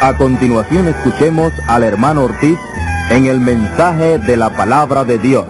A continuación escuchemos al hermano Ortiz en el mensaje de la palabra de Dios.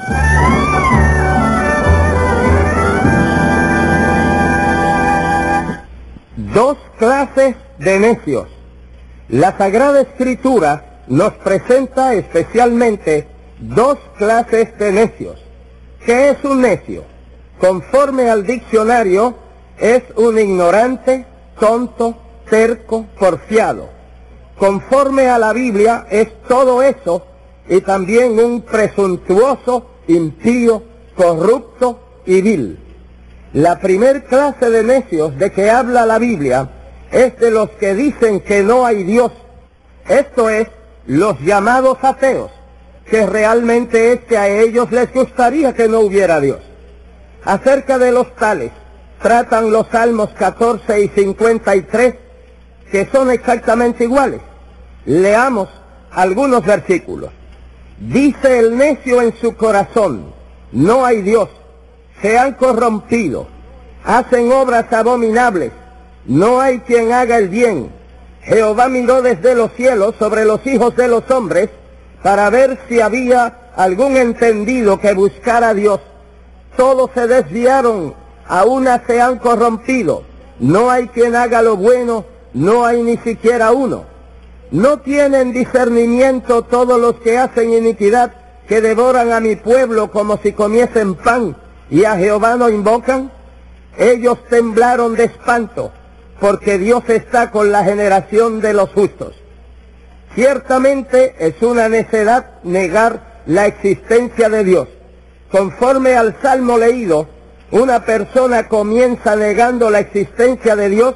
Dos clases de necios. La Sagrada Escritura nos presenta especialmente dos clases de necios. ¿Qué es un necio? Conforme al diccionario, es un ignorante, tonto, terco, porfiado. Conforme a la Biblia, es todo eso y también un presuntuoso, impío, corrupto y vil. La primer clase de necios de que habla la Biblia es de los que dicen que no hay Dios. Esto es, los llamados ateos, que realmente es que a ellos les gustaría que no hubiera Dios. Acerca de los tales, tratan los Salmos 14 y 53, que son exactamente iguales. Leamos algunos versículos. Dice el necio en su corazón, no hay Dios, se han corrompido, hacen obras abominables, no hay quien haga el bien. Jehová miró desde los cielos sobre los hijos de los hombres para ver si había algún entendido que buscara a Dios. Todos se desviaron, a una se han corrompido, no hay quien haga lo bueno, no hay ni siquiera uno. ¿No tienen discernimiento todos los que hacen iniquidad, que devoran a mi pueblo como si comiesen pan, y a Jehová no invocan? Ellos temblaron de espanto, porque Dios está con la generación de los justos. Ciertamente es una necedad negar la existencia de Dios. Conforme al Salmo leído, una persona comienza negando la existencia de Dios,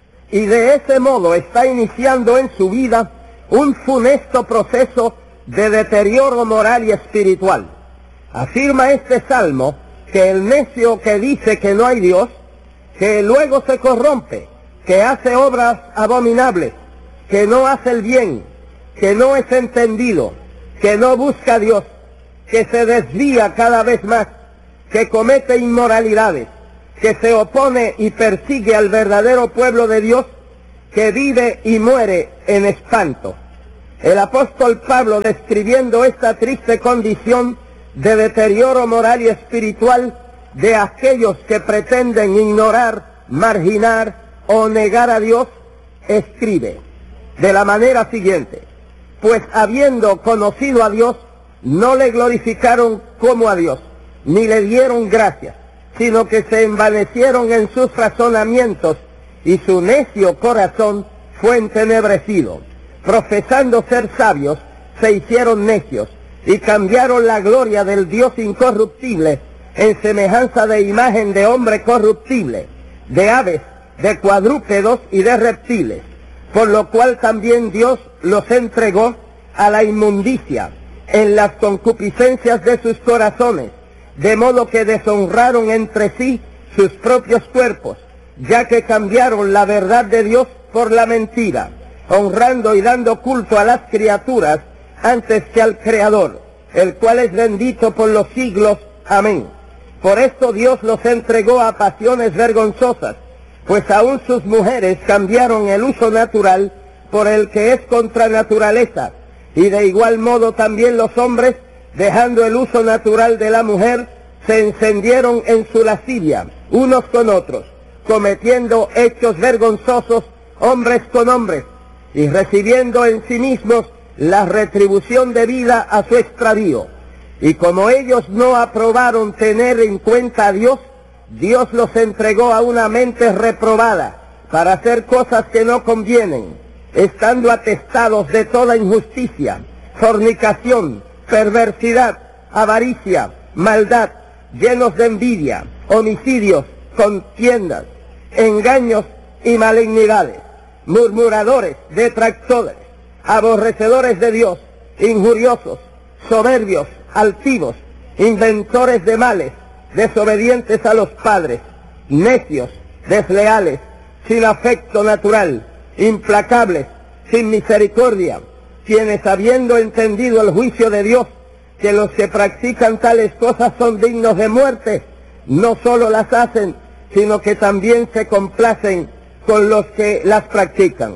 y de ese modo está iniciando en su vida un funesto proceso de deterioro moral y espiritual. Afirma este salmo que el necio que dice que no hay Dios, que luego se corrompe, que hace obras abominables, que no hace el bien, que no es entendido, que no busca a Dios, que se desvía cada vez más, que comete inmoralidades, que se opone y persigue al verdadero pueblo de Dios, que vive y muere en espanto. El apóstol Pablo, describiendo esta triste condición de deterioro moral y espiritual de aquellos que pretenden ignorar, marginar o negar a Dios, escribe de la manera siguiente: pues habiendo conocido a Dios, no le glorificaron como a Dios, ni le dieron gracias, sino que se envanecieron en sus razonamientos, y su necio corazón fue entenebrecido. Profesando ser sabios, se hicieron necios, y cambiaron la gloria del Dios incorruptible en semejanza de imagen de hombre corruptible, de aves, de cuadrúpedos y de reptiles, por lo cual también Dios los entregó a la inmundicia en las concupiscencias de sus corazones, de modo que deshonraron entre sí sus propios cuerpos, ya que cambiaron la verdad de Dios por la mentira, honrando y dando culto a las criaturas antes que al Creador, el cual es bendito por los siglos. Amén. Por esto Dios los entregó a pasiones vergonzosas, pues aún sus mujeres cambiaron el uso natural por el que es contra naturaleza, y de igual modo también los hombres, dejando el uso natural de la mujer, se encendieron en su lascivia, unos con otros, cometiendo hechos vergonzosos, hombres con hombres, y recibiendo en sí mismos la retribución debida a su extravío. Y como ellos no aprobaron tener en cuenta a Dios, Dios los entregó a una mente reprobada, para hacer cosas que no convienen, estando atestados de toda injusticia, fornicación, perversidad, avaricia, maldad, llenos de envidia, homicidios, contiendas, engaños y malignidades, murmuradores, detractores, aborrecedores de Dios, injuriosos, soberbios, altivos, inventores de males, desobedientes a los padres, necios, desleales, sin afecto natural, implacables, sin misericordia, quienes habiendo entendido el juicio de Dios, que los que practican tales cosas son dignos de muerte, no solo las hacen, sino que también se complacen con los que las practican.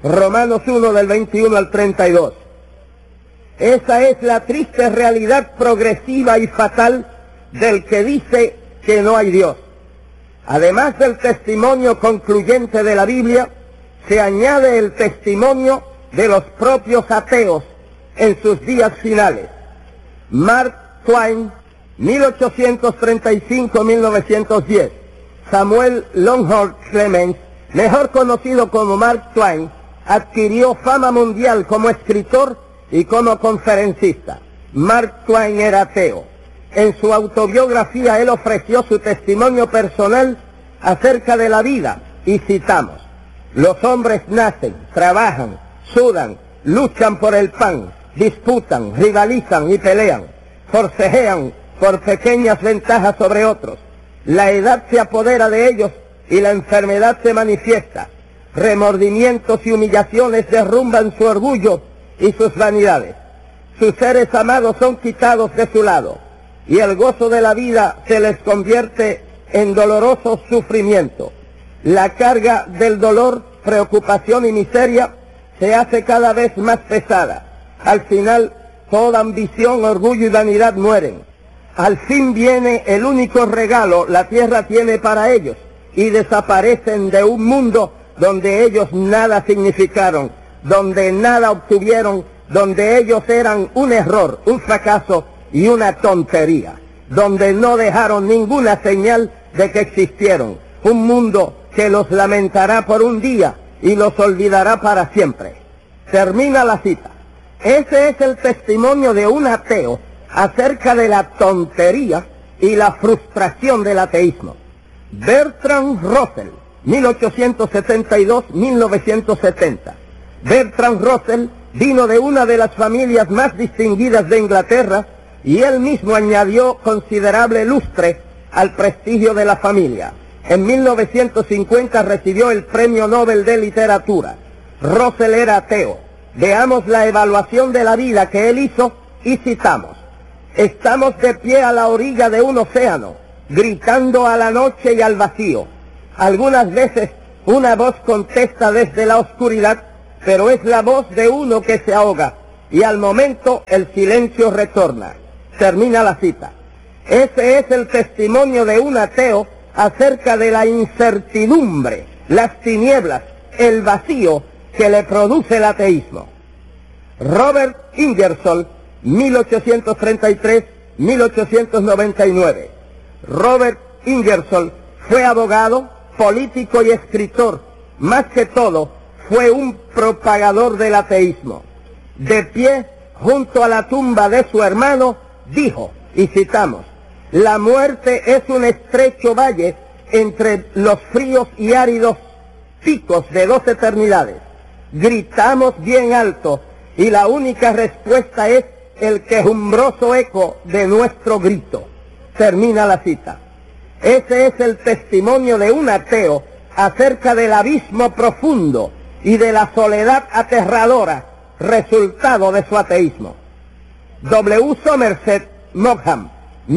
Romanos 1 del 21 al 32. Esa es la triste realidad progresiva y fatal del que dice que no hay Dios. Además del testimonio concluyente de la Biblia, se añade el testimonio de los propios ateos en sus días finales. Mark Twain, 1835-1910. Samuel Longhorn Clemens, mejor conocido como Mark Twain, adquirió fama mundial como escritor y como conferencista. Mark Twain era ateo. En su autobiografía él ofreció su testimonio personal acerca de la vida y citamos: los hombres nacen, trabajan, sudan, luchan por el pan, disputan, rivalizan y pelean, forcejean por pequeñas ventajas sobre otros. La edad se apodera de ellos y la enfermedad se manifiesta. Remordimientos y humillaciones derrumban su orgullo y sus vanidades. Sus seres amados son quitados de su lado y el gozo de la vida se les convierte en doloroso sufrimiento. La carga del dolor, preocupación y miseria se hace cada vez más pesada. Al final, toda ambición, orgullo y vanidad mueren. Al fin viene el único regalo la tierra tiene para ellos y desaparecen de un mundo donde ellos nada significaron, donde nada obtuvieron, donde ellos eran un error, un fracaso y una tontería, donde no dejaron ninguna señal de que existieron. Un mundo que los lamentará por un día y los olvidará para siempre. Termina la cita. Ese es el testimonio de un ateo acerca de la tontería y la frustración del ateísmo. Bertrand Russell, 1872-1970. Bertrand Russell vino de una de las familias más distinguidas de Inglaterra y él mismo añadió considerable lustre al prestigio de la familia. En 1950 recibió el Premio Nobel de Literatura. Russell era ateo. Veamos la evaluación de la vida que él hizo y citamos: estamos de pie a la orilla de un océano, gritando a la noche y al vacío. Algunas veces una voz contesta desde la oscuridad, pero es la voz de uno que se ahoga, y al momento el silencio retorna. Termina la cita. Ese es el testimonio de un ateo acerca de la incertidumbre, las tinieblas, el vacío que le produce el ateísmo. Robert Ingersoll, 1833-1899. Robert Ingersoll fue abogado, político y escritor. Más que todo, fue un propagador del ateísmo. De pie junto a la tumba de su hermano, dijo, y citamos: la muerte es un estrecho valle entre los fríos y áridos picos de dos eternidades. Gritamos bien alto y la única respuesta es el quejumbroso eco de nuestro grito. Termina la cita. Ese es el testimonio de un ateo acerca del abismo profundo y de la soledad aterradora resultado de su ateísmo. W. Somerset Maugham,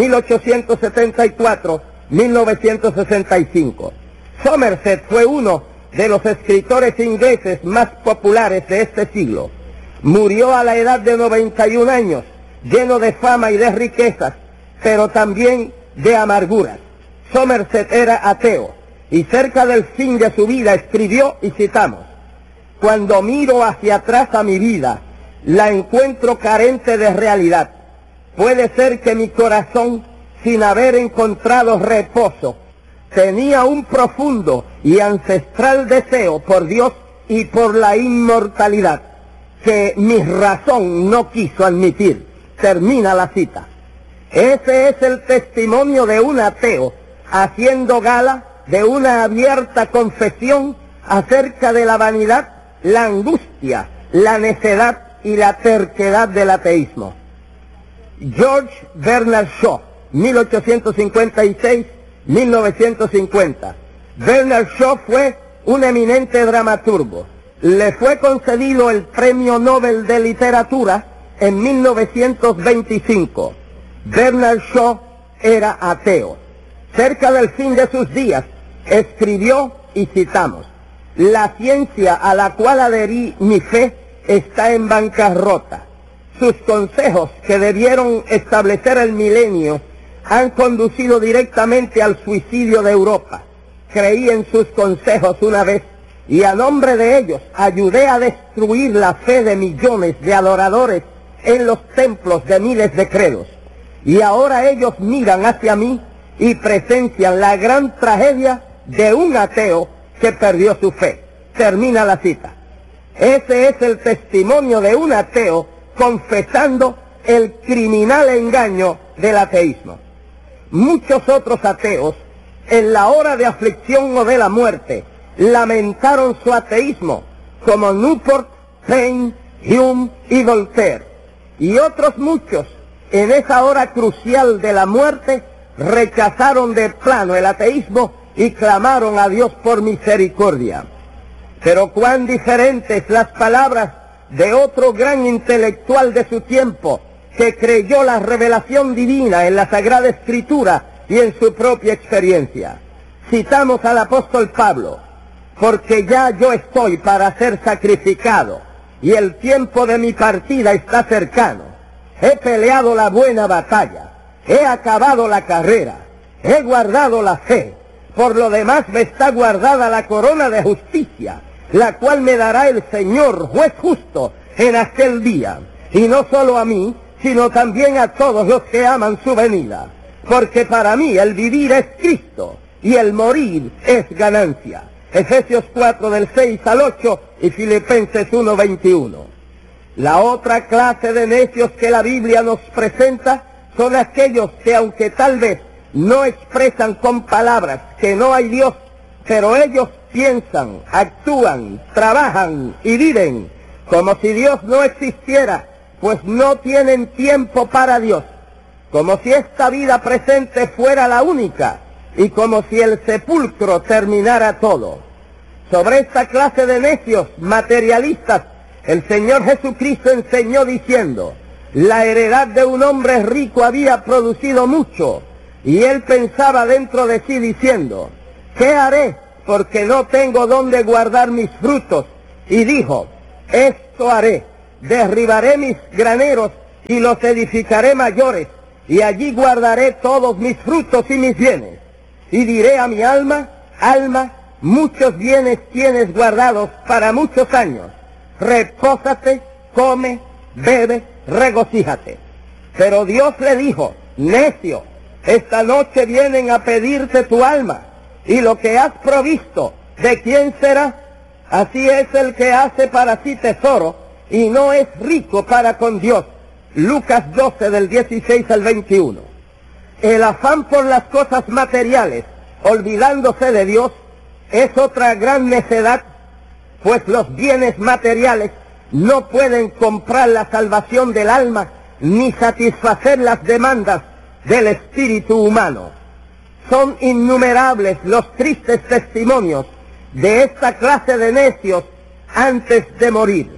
1874-1965. Somerset fue uno de los escritores ingleses más populares de este siglo. Murió a la edad de 91 años, lleno de fama y de riquezas, pero también de amarguras. Somerset era ateo, y cerca del fin de su vida escribió, y citamos: cuando miro hacia atrás a mi vida, la encuentro carente de realidad. Puede ser que mi corazón, sin haber encontrado reposo, tenía un profundo y ancestral deseo por Dios y por la inmortalidad, que mi razón no quiso admitir. Termina la cita. Ese es el testimonio de un ateo, haciendo gala de una abierta confesión acerca de la vanidad, la angustia, la necedad y la terquedad del ateísmo. George Bernard Shaw, 1856-1950. Bernard Shaw fue un eminente dramaturgo. Le fue concedido el Premio Nobel de Literatura en 1925. Bernard Shaw era ateo. Cerca del fin de sus días, escribió, y citamos: La ciencia a la cual adherí mi fe está en bancarrota. Sus consejos, que debieron establecer el milenio, han conducido directamente al suicidio de Europa. Creí en sus consejos una vez y a nombre de ellos ayudé a destruir la fe de millones de adoradores en los templos de miles de credos. Y ahora ellos miran hacia mí y presencian la gran tragedia de un ateo que perdió su fe. Termina la cita. Ese es el testimonio de un ateo confesando el criminal engaño del ateísmo. Muchos otros ateos, en la hora de aflicción o de la muerte, lamentaron su ateísmo, como Newport, Paine, Hume y Voltaire. Y otros muchos, en esa hora crucial de la muerte, rechazaron de plano el ateísmo y clamaron a Dios por misericordia. Pero cuán diferentes las palabras de otro gran intelectual de su tiempo, que creyó la revelación divina en la Sagrada Escritura y en su propia experiencia. Citamos al apóstol Pablo: porque ya yo estoy para ser sacrificado, y el tiempo de mi partida está cercano. He peleado la buena batalla, he acabado la carrera, he guardado la fe. Por lo demás me está guardada la corona de justicia, la cual me dará el Señor, juez justo, en aquel día. Y no solo a mí, sino también a todos los que aman su venida. Porque para mí el vivir es Cristo, y el morir es ganancia. Efesios 4 del 6 al 8 y Filipenses 1, 21. La otra clase de necios que la Biblia nos presenta son aquellos que, aunque tal vez no expresan con palabras que no hay Dios, pero ellos piensan, actúan, trabajan y viven como si Dios no existiera, pues no tienen tiempo para Dios, como si esta vida presente fuera la única y como si el sepulcro terminara todo. Sobre esta clase de necios materialistas, el Señor Jesucristo enseñó diciendo: la heredad de un hombre rico había producido mucho, y él pensaba dentro de sí diciendo: ¿qué haré? Porque no tengo dónde guardar mis frutos. Y dijo: esto haré, derribaré mis graneros y los edificaré mayores, y allí guardaré todos mis frutos y mis bienes. Y diré a mi alma: alma, muchos bienes tienes guardados para muchos años. Repósate, come, bebe, regocíjate. Pero Dios le dijo: necio, esta noche vienen a pedirte tu alma, y lo que has provisto, ¿de quién será? Así es el que hace para sí tesoro y no es rico para con Dios. Lucas 12 del 16 al 21. El afán por las cosas materiales, olvidándose de Dios, es otra gran necedad, pues los bienes materiales no pueden comprar la salvación del alma ni satisfacer las demandas del espíritu humano. Son innumerables los tristes testimonios de esta clase de necios antes de morir.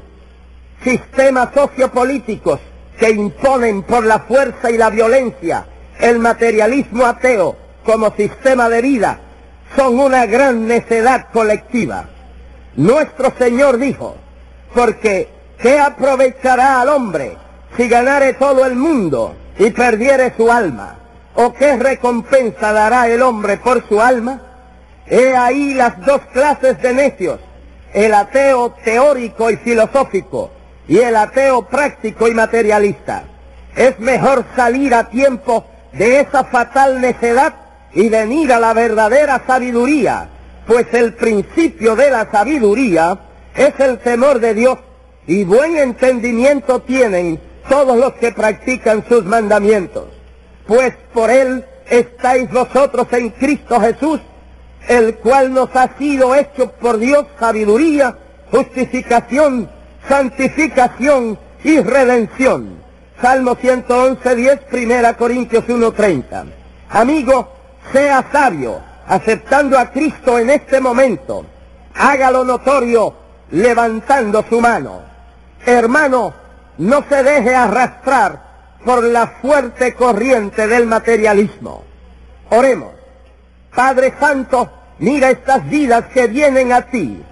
Sistemas sociopolíticos que imponen por la fuerza y la violencia el materialismo ateo como sistema de vida son una gran necedad colectiva. Nuestro Señor dijo: porque ¿qué aprovechará al hombre si ganare todo el mundo y perdiere su alma? ¿O qué recompensa dará el hombre por su alma? He ahí las dos clases de necios: el ateo teórico y filosófico y el ateo práctico y materialista. Es mejor salir a tiempo de esa fatal necedad y venir a la verdadera sabiduría, pues el principio de la sabiduría es el temor de Dios, y buen entendimiento tienen todos los que practican sus mandamientos. Pues por él estáis vosotros en Cristo Jesús, el cual nos ha sido hecho por Dios sabiduría, justificación, santificación y redención. Salmo 111, 10, 1 Corintios 1:30. Amigo, sea sabio, aceptando a Cristo en este momento. Hágalo notorio, levantando su mano. Hermano, no se deje arrastrar por la fuerte corriente del materialismo. Oremos. Padre Santo, mira estas vidas que vienen a ti,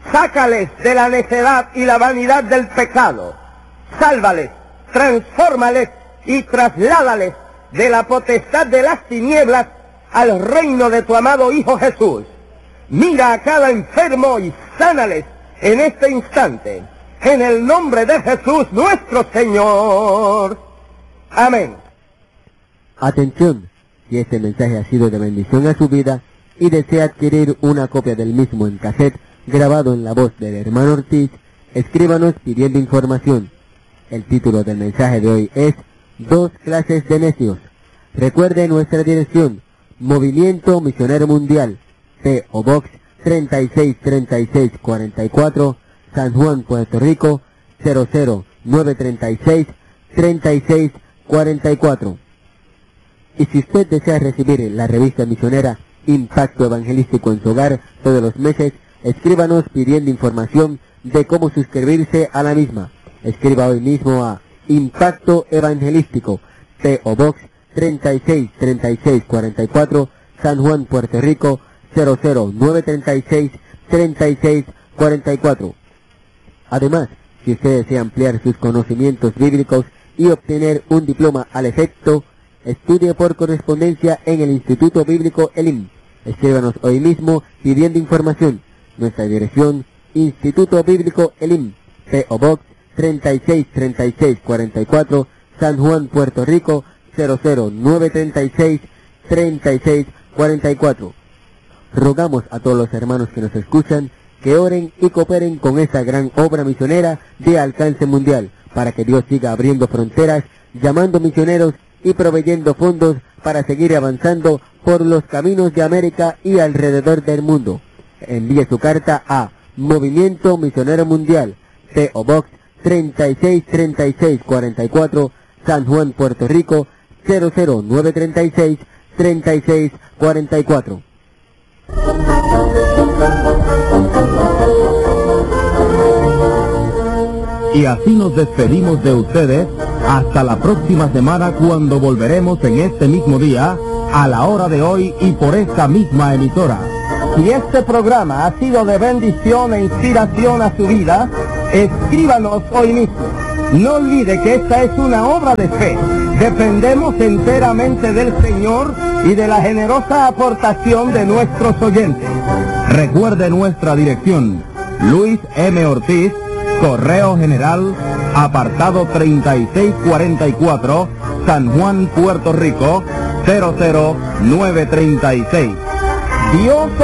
sácales de la necedad y la vanidad del pecado, sálvales, transfórmales y trasládales de la potestad de las tinieblas al reino de tu amado Hijo Jesús. Mira a cada enfermo y sánales en este instante, en el nombre de Jesús nuestro Señor. Amén. Atención, si este mensaje ha sido de bendición a su vida y desea adquirir una copia del mismo en cassette grabado en la voz del hermano Ortiz, escríbanos pidiendo información. El título del mensaje de hoy es Dos clases de necios. Recuerde nuestra dirección: Movimiento Misionero Mundial, P.O. Box 363644, San Juan, Puerto Rico 00936 3644. Y si usted desea recibir la revista misionera Impacto Evangelístico en su hogar todos los meses, escríbanos pidiendo información de cómo suscribirse a la misma. Escriba hoy mismo a Impacto Evangelístico, P.O. Box 363644, San Juan, Puerto Rico 00936 3644. Además, si usted desea ampliar sus conocimientos bíblicos y obtener un diploma al efecto, estudie por correspondencia en el Instituto Bíblico Elim. Escríbanos hoy mismo pidiendo información. Nuestra dirección: Instituto Bíblico Elim, P.O. Box 363644, San Juan, Puerto Rico 00936 3644. Rogamos a todos los hermanos que nos escuchan que oren y cooperen con esta gran obra misionera de alcance mundial, para que Dios siga abriendo fronteras, llamando misioneros y proveyendo fondos para seguir avanzando por los caminos de América y alrededor del mundo. Envíe su carta a Movimiento Misionero Mundial, P.O. Box 363644, San Juan, Puerto Rico 00936 3644. Y así nos despedimos de ustedes hasta la próxima semana, cuando volveremos en este mismo día, a la hora de hoy y por esta misma emisora. Si este programa ha sido de bendición e inspiración a su vida, escríbanos hoy mismo. No olvide que esta es una obra de fe. Dependemos enteramente del Señor y de la generosa aportación de nuestros oyentes. Recuerde nuestra dirección: Luis M. Ortiz, Correo General, apartado 3644, San Juan, Puerto Rico 00936. Dios